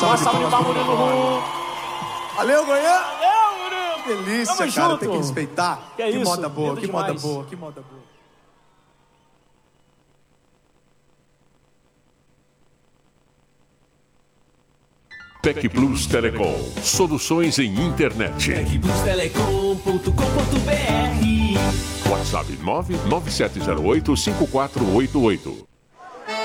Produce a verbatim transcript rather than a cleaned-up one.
salva de palmas pro Murilo Rum. Valeu, Goiânia! Valeu, Murilo! Que delícia, Tamo cara. junto. Tem que respeitar. Que, é que isso? moda boa, Lindo que demais. moda boa, que moda boa. Tec Plus Telecom. Soluções em internet. tec plus telecom ponto com ponto br. WhatsApp nove nove sete zero oito cinco quatro oito oito.